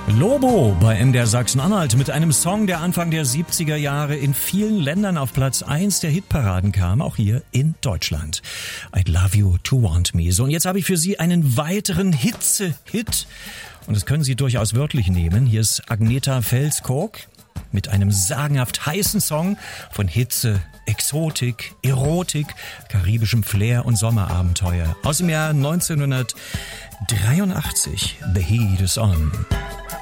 Lobo bei MDR Sachsen-Anhalt mit einem Song, der Anfang der 70er Jahre in vielen Ländern auf Platz 1 der Hitparaden kam, auch hier in Deutschland. I'd Love You to Want Me. So, und jetzt habe ich für Sie einen weiteren Hitze-Hit. Und das können Sie durchaus wörtlich nehmen. Hier ist Agnetha Fälskog mit einem sagenhaft heißen Song von Hitze, Exotik, Erotik, karibischem Flair und Sommerabenteuer. Aus dem Jahr 1983. The Heat is On.